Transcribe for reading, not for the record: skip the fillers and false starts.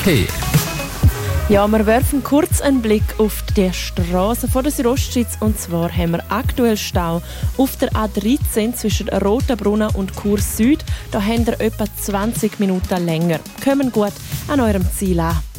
Ja, wir werfen kurz einen Blick auf die Straßen von der Südostschweiz. Und zwar haben wir aktuell Stau auf der A13 zwischen Rotenbrunnen und Chur Süd. Da haben wir etwa 20 Minuten länger. Kommen gut an eurem Ziel an.